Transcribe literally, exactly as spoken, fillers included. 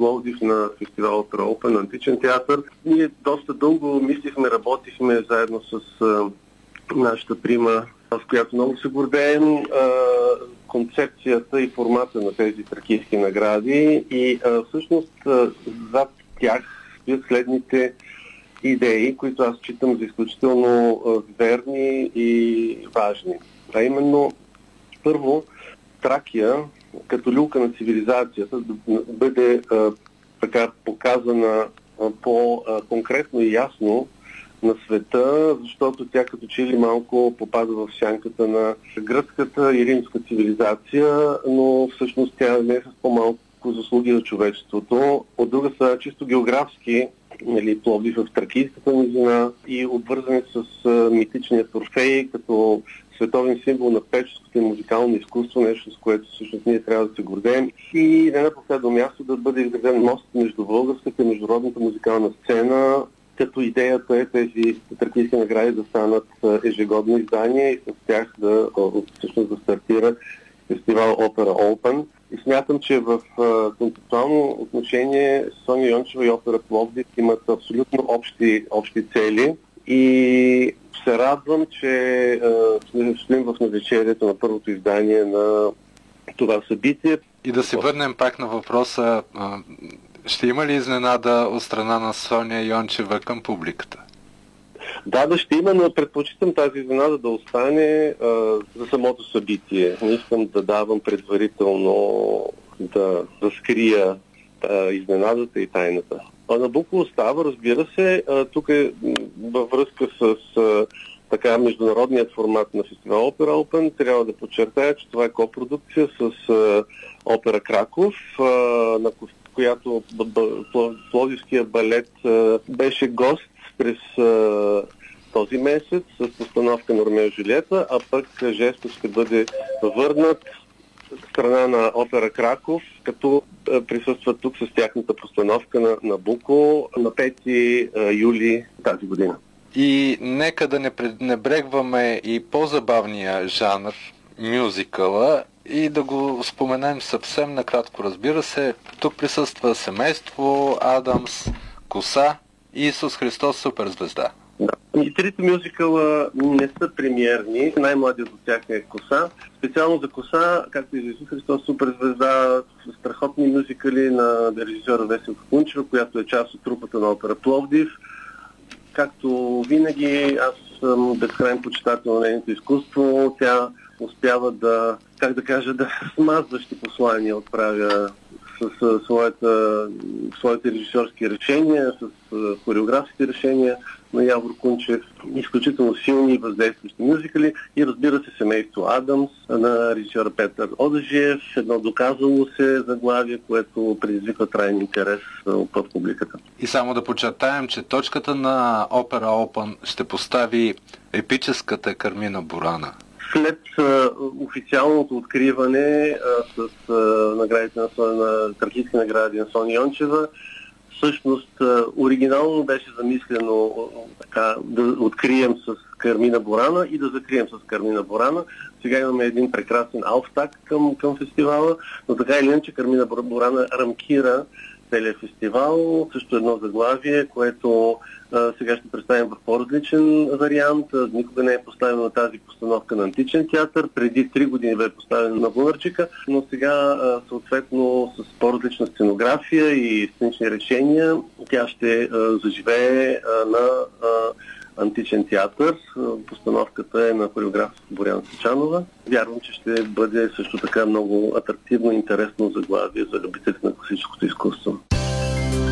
Пловдив на фестивал Опера Open на Античен театър. Ние доста дълго мислихме, работихме заедно с а, нашата прима, с която много се гордеем, а, концепцията и формата на тези тракийски награди и а, всъщност а, зад тях стоят следните идеи, които аз считам за изключително а, верни и важни. А именно, първо, Тракия като люлка на цивилизацията да бъде а, така показана а, по-конкретно и ясно на света, защото тя като че ли малко попада в сянката на гръцката и римска цивилизация, но всъщност тя не е с по-малко заслуги на човечеството. От друга страна, чисто географски, нали, Пловдив в Тракийската низина и обвързани с а, митичния Торфей като световен символ на певческото и музикално изкуство, нещо с което всъщност ние трябва да се гордеем. И не на последно място да бъде изграден мост между българската и международната музикална сцена, като идеята е тези тракийски награди да станат ежегодни издания и с тях да, всъщност да стартира фестивал Опера Open. И смятам, че в концептуално отношение Соня Йончева и Опера Пловдив имат абсолютно общи, общи цели. И се радвам, че сме стоим в навечерието на първото издание на това събитие. И да се върнем пак на въпроса, ще има ли изненада от страна на Соня Йончева към публиката? Да, да ще има, но предпочитам тази изненада да остане а, за самото събитие. Не искам да давам предварително да, да скрия а, изненадата и тайната. А Набуко остава, разбира се, а, тук е във връзка с а, така международният формат на фестивал Опера Open. Трябва да подчертая, че това е копродукция с а, Опера Краков, а, на която Пловдивския балет а, беше гост през а, този месец с постановка на Ромео и Жулиета, а пък Жестов ще бъде върнат в страна на Опера Краков, като а, присъства тук с тяхната постановка на Набуко на пети юли тази година. И нека да не пренебрегваме и по-забавния жанр, мюзикъла, и да го споменем съвсем накратко, разбира се. Тук присъства Семейство, Адамс, Коса и Исус Христос суперзвезда. Да. И трите мюзикъла не са премиерни. Най-младият от тях е Коса. Специално за Коса, както и за Исус Христос суперзвезда, страхотни мюзикали на режисьора Веселка Кунчева, която е част от трупата на Опера Пловдив. Както винаги, аз съм безкрайен почитател на нейното изкуство. Тя успява да, как да кажа, да смазващи послания отправя с, с своята, своите режисьорски решения, с, с хореографски решения на Явор Кунчев, изключително силни и въздействащи мюзикали и разбира се Семейство Адамс на режисьора Петър Одажиев, едно доказало се заглавие, което предизвиква траен интерес от публиката. И само да подчертаем, че точката на Опера Open ще постави епическата Кармина Бурана. След а, официалното откриване а, с а, наградите на, на тракийски награди на Соня Йончева, всъщност а, оригинално беше замислено а, така, да открием с Кармина Бурана и да закрием с Кармина Бурана. Сега имаме един прекрасен ауфтак към, към фестивала, но така или иначе Кармина Бурана рамкира целият фестивал, също едно заглавие, което а, сега ще представим в по-различен вариант. Никога не е поставено на тази постановка на Античен театър, преди три години бе поставено на Бунарчика, но сега а, съответно с по-различна сценография и сценични решения тя ще а, заживее а, на а, Античен театър. Постановката е на хореограф Боряна Сичанова. Вярвам, че ще бъде също така много атрактивно и интересно заглавие за любителите на класическото изкуство.